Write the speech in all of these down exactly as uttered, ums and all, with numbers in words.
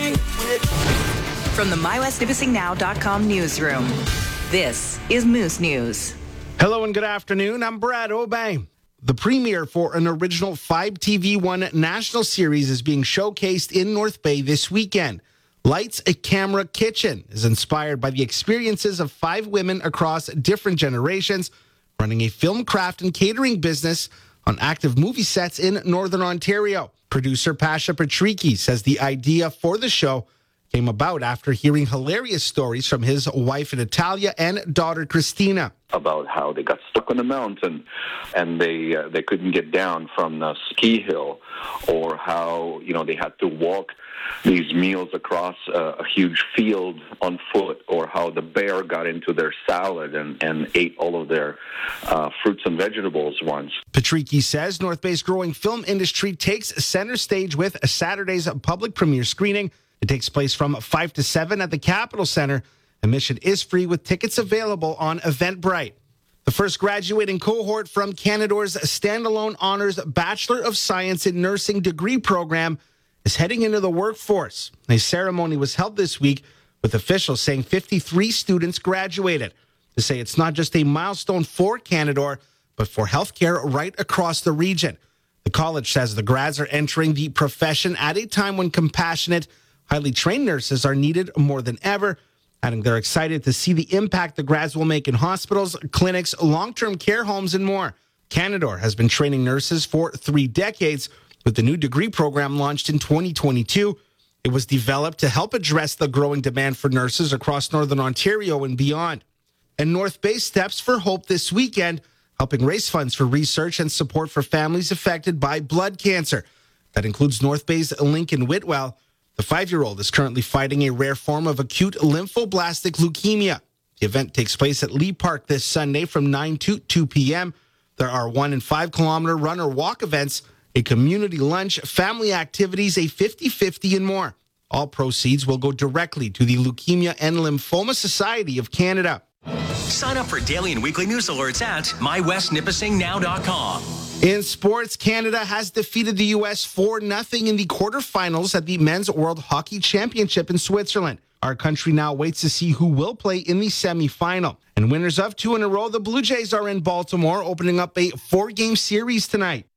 From the my west nipissing now dot com newsroom, this is Moose News. Hello and good afternoon. I'm Brad Obey. The premiere for an original five T V one national series is being showcased in North Bay this weekend. Lights, a Camera, Kitchen is inspired by the experiences of five women across different generations running a film craft and catering business on active movie sets in Northern Ontario. Producer Pasha Patricky says the idea for the show came about after hearing hilarious stories from his wife Natalia and daughter Christina. About how they got stuck on a mountain and they uh, they couldn't get down from the ski hill, or how, you know, they had to walk these meals across uh, a huge field on foot, or how the bear got into their salad and, and ate all of their uh, fruits and vegetables once. Patricky says North Bay's growing film industry takes center stage with Saturday's public premiere screening. It takes place from five to seven at the Capitol Centre. Admission is free with tickets available on Eventbrite. The first graduating cohort from Canador's standalone honors Bachelor of Science in Nursing degree program is heading into the workforce. A ceremony was held this week with officials saying fifty-three students graduated. They say it's not just a milestone for Canador, but for healthcare right across the region. The college says the grads are entering the profession at a time when compassionate, highly trained nurses are needed more than ever, adding they're excited to see the impact the grads will make in hospitals, clinics, long-term care homes, and more. Canador has been training nurses for three decades, with the new degree program launched in twenty twenty-two. It was developed to help address the growing demand for nurses across Northern Ontario and beyond. And North Bay steps for hope this weekend, helping raise funds for research and support for families affected by blood cancer. That includes North Bay's Lincoln Whitwell. The five-year-old is currently fighting a rare form of acute lymphoblastic leukemia. The event takes place at Lee Park this Sunday from nine to two p.m. There are one and five kilometer run or walk events, a community lunch, family activities, a fifty-fifty, and more. All proceeds will go directly to the Leukemia and Lymphoma Society of Canada. Sign up for daily and weekly news alerts at my west nipissing now dot com. In sports, Canada has defeated the U S four nothing in the quarterfinals at the Men's World Hockey Championship in Switzerland. Our country now waits to see who will play in the semifinal. And winners of two in a row, the Blue Jays are in Baltimore, opening up a four-game series tonight.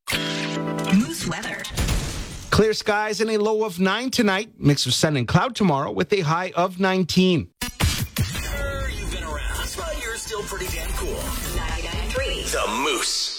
Moose weather. Clear skies and a low of nine tonight. Mix of sun and cloud tomorrow with a high of nineteen. Sure, you've been around, but you're still pretty damn cool. ninety-nine point three. The Moose.